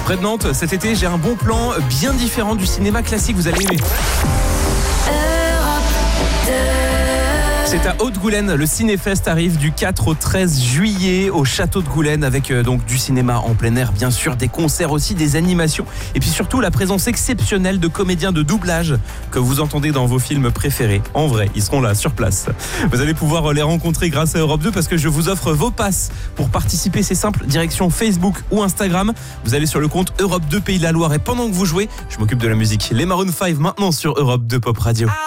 Près de Nantes, cet été, j'ai un bon plan bien différent du cinéma classique, vous allez aimer. C'est à Haute-Goulaine, le Cinéfest arrive du 4 au 13 juillet au château de Goulaine avec donc du cinéma en plein air, bien sûr, des concerts aussi, des animations et puis surtout la présence exceptionnelle de comédiens de doublage que vous entendez dans vos films préférés. En vrai, ils seront là sur place. Vous allez pouvoir les rencontrer grâce à Europe 2 parce que je vous offre vos passes. Pour participer, c'est simple, direction Facebook ou Instagram. Vous allez sur le compte Europe 2 Pays de la Loire et pendant que vous jouez, je m'occupe de la musique. Les Maroon 5 maintenant sur Europe 2 Pop Radio.